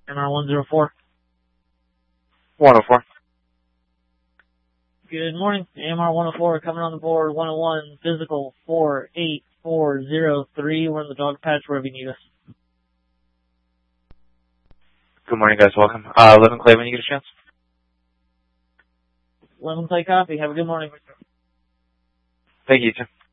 AMR 104. 104. Good morning. AMR 104 coming on the board. 101 physical 48403. We're in the dog patch wherever you need us. Good morning, guys. Welcome. 11 Clay, when you get a chance. 11 Clay copy. Have a good morning. Thank you, Tim.